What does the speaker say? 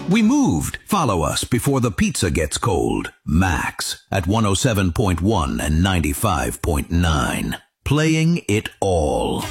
We moved. Follow us before the pizza gets cold. Max at 107.1 and 95.9. Playing it all.